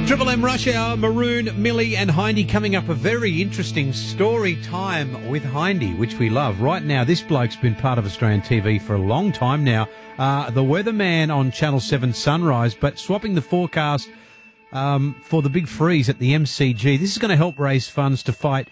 Triple M Rush Hour, Maroon, Millie and Hindy coming up. A very interesting story time with Hindy, which we love. Right now, this bloke's been part of Australian TV for a long time now. The weatherman on Channel 7 Sunrise, but swapping the forecast for the big freeze at the MCG. This is going to help raise funds to fight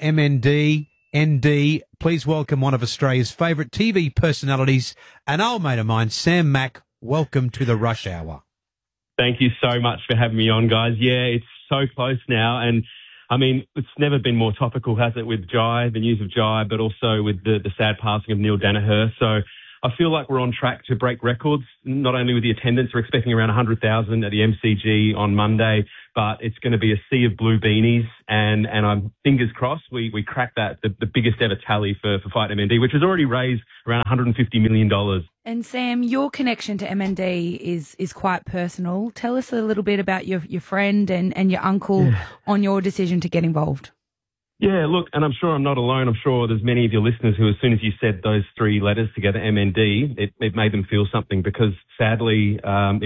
MND, ND. Please welcome one of Australia's favourite TV personalities, an old mate of mine, Sam Mack. Welcome to the Rush Hour. Thank you so much for having me on, guys. Yeah, it's so close now. And, I mean, it's never been more topical, has it, with Jai, the news of Jai, but also with the sad passing of Neil Daniher. So I feel like we're on track to break records, not only with the attendance. We're expecting around 100,000 at the MCG on Monday, but it's going to be a sea of blue beanies. And I'm fingers crossed we crack that, the biggest ever tally for Fight MND, which has already raised around $150 million. And Sam, your connection to MND is quite personal. Tell us a little bit about your friend and your uncle on your decision to get involved. Yeah, look, and I'm sure I'm not alone. I'm sure there's many of your listeners who, as soon as you said those three letters together, MND, it made them feel something because, sadly,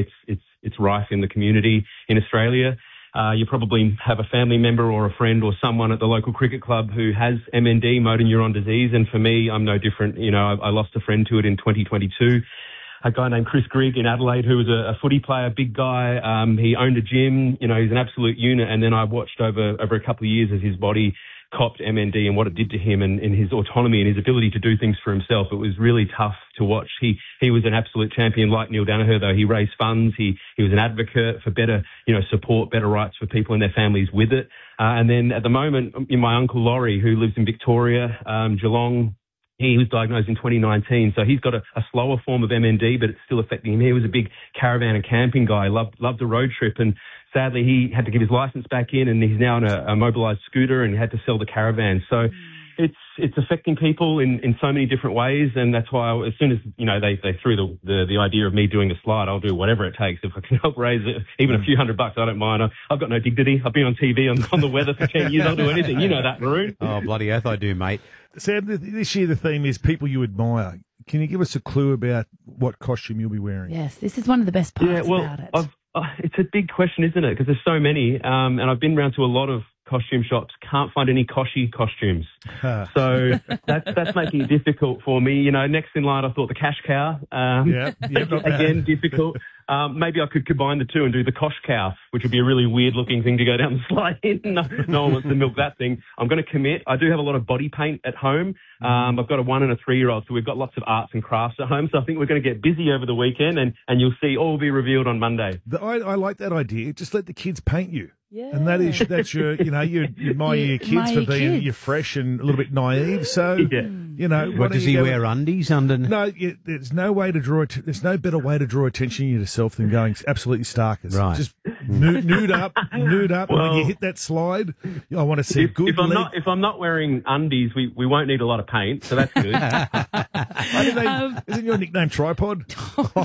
it's rife in the community in Australia. You probably have a family member or a friend or someone at the local cricket club who has MND, motor neuron disease, and for me, I'm no different. You know, I lost a friend to it in 2022. A guy named Chris Grigg in Adelaide, who was a footy player, big guy. He owned a gym. You know, he's an absolute unit. And then I watched over a couple of years as his body copped MND and what it did to him and his autonomy and his ability to do things for himself. It was really tough to watch. He was an absolute champion like Neil Daniher, though. He raised funds. He was an advocate for better, support, better rights for people and their families with it. And then at the moment, my uncle Laurie, who lives in Victoria, Geelong, he was diagnosed in 2019, so he's got a slower form of MND, but it's still affecting him. He was a big caravan and camping guy, loved a road trip, and sadly he had to give his license back in, and he's now on a mobilised scooter and had to sell the caravan. So it's affecting people in so many different ways, and that's why as soon as they threw the idea of me doing the slide, I'll do whatever it takes if I can help raise it, even a few $100. I don't mind. I've got no dignity. I've been on TV on the weather for 10 years. I'll do anything. You know that, Maroon. Oh, bloody oath I do, mate. Sam, this year the theme is people you admire. Can you give us a clue about what costume you'll be wearing? Yes, this is one of the best parts about it. It's a big question, isn't it? Because there's so many, and I've been around to a lot of costume shops. Can't find any Koshi costumes, so that's making it difficult for me. You know, next in line, I thought the cash cow. Again, difficult. Maybe I could combine the two and do the Kosh cow, which would be a really weird-looking thing to go down the slide in. No one wants to milk that thing. I'm going to commit. I do have a lot of body paint at home. I've got a 1- and a 3-year-old, so we've got lots of arts and crafts at home. So I think we're going to get busy over the weekend, and you'll see all will be revealed on Monday. I like that idea. Just let the kids paint you. Yeah. And that's your, you admire your kids for being you're fresh and a little bit naive. So, What does he wear? Undies under? No, there's no way to draw. There's no better way to draw attention to yourself than going absolutely starkers. Right. Just nude up. Well, and when you hit that slide, I want to see good. If I'm not wearing undies, we won't need a lot of paint, so that's good. Isn't your nickname Tripod? Who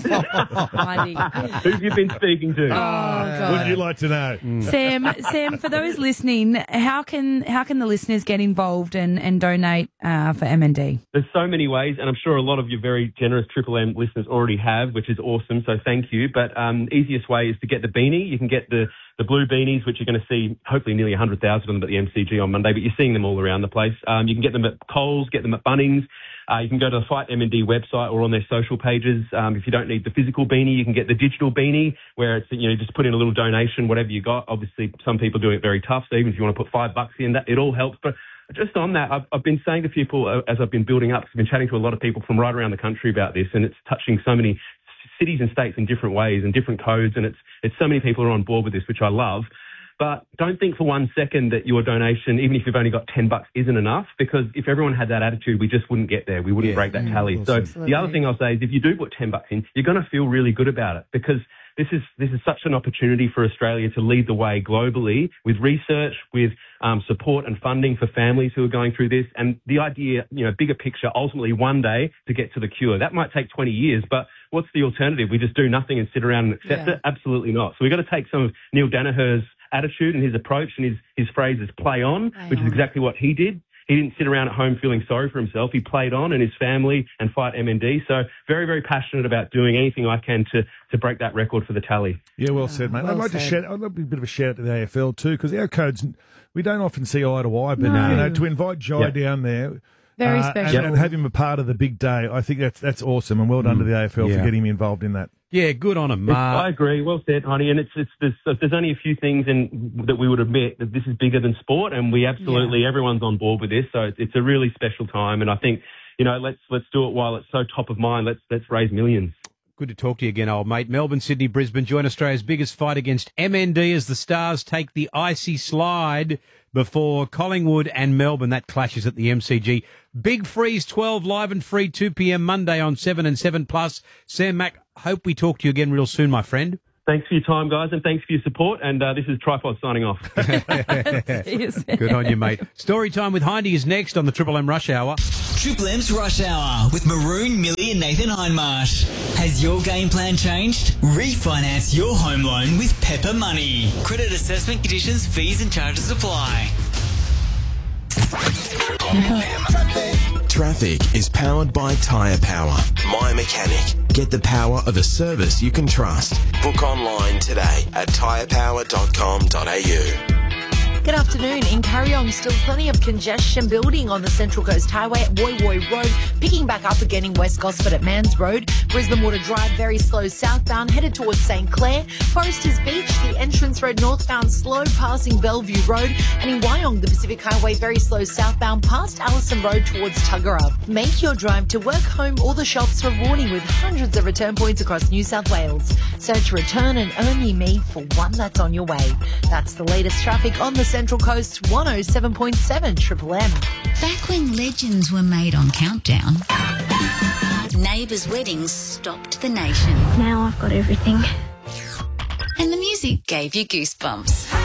have you been speaking to? Oh, God. Wouldn't you like to know? Sam, for those listening, how can the listeners get involved and donate for MND? There's so many ways, and I'm sure a lot of your very generous Triple M listeners already have, which is awesome, so thank you. But easiest way is to get the beanie. You can get the blue beanies, which you're going to see hopefully nearly 100,000 of them at the MCG on Monday, but you're seeing them all around the place. You can get them at Coles, get them at Bunnings. You can go to the Fight MND website or on their social pages. If you don't need the physical beanie, you can get the digital beanie where it's, just put in a little donation, whatever you got. Obviously, some people do it very tough, so even if you want to put $5 in, that it all helps. But just on that, I've been saying to people as I've been building up, I've been chatting to a lot of people from right around the country about this, and it's touching so many cities and states in different ways and different codes, and it's so many people are on board with this, which I love. But don't think for 1 second that your donation, even if you've only got $10, isn't enough, because if everyone had that attitude, we just wouldn't get there. We wouldn't break that tally. So the other thing I'll say is if you do put $10 in, you're going to feel really good about it, because this is such an opportunity for Australia to lead the way globally with research, with support and funding for families who are going through this. And the idea, bigger picture, ultimately one day to get to the cure. That might take 20 years, but what's the alternative? We just do nothing and sit around and accept it? Absolutely not. So we've got to take some of Neil Daniher's attitude and his approach, and his phrase is play on, which is exactly what he did. he didn't sit around at home feeling sorry for himself. He played on and his family and fight MND. So very, very passionate about doing anything I can to break that record for the tally. Yeah, well said, mate. Well I'd like to said. shout. I'd like to be a bit of a shout out to the AFL too, because our codes we don't often see eye to eye, but No. to invite Jai down there. Very special. And have him a part of the big day. I think that's awesome, and well done to the AFL Yeah. for getting him involved in that. Yeah, good on him. I agree. Well said, honey. And there's only a few things that we would admit that this is bigger than sport, and we absolutely everyone's on board with this. So it's a really special time, and I think let's do it while it's so top of mind. Let's raise millions. Good to talk to you again, old mate. Melbourne, Sydney, Brisbane join Australia's biggest fight against MND as the Stars take the icy slide before Collingwood and Melbourne. That clashes at the MCG. Big Freeze 12 live and free 2 p.m. Monday on 7 and 7+. Sam Mack, hope we talk to you again real soon, my friend. Thanks for your time, guys, and thanks for your support. And this is Tripod signing off. Good on you, mate. Story time with Hindy is next on the Triple M Rush Hour. Triple M's Rush Hour with Maroon, Millie and Nathan Hindmarsh. Has your game plan changed? Refinance your home loan with Pepper Money. Credit assessment conditions, fees and charges apply. Traffic is powered by Tyre Power. My Mechanic. Get the power of a service you can trust. Book online today at tyrepower.com.au. Good afternoon. In Kariong, still plenty of congestion building on the Central Coast Highway at Woy Woy Road, picking back up again in West Gosford at Mans Road. Brisbane Water Drive, very slow southbound, headed towards St Clair. Foresters Beach, the entrance road northbound, slow passing Bellevue Road. And in Wyong, the Pacific Highway, very slow southbound, past Allison Road towards Tuggerah. Make your drive to work, home or the shops rewarding with hundreds of return points across New South Wales. Search Return and Earn Me Me for one that's on your way. That's the latest traffic on the Central Coast 107.7 Triple M. Back when legends were made on Countdown, neighbours' weddings stopped the nation. Now I've got everything. And the music gave you goosebumps.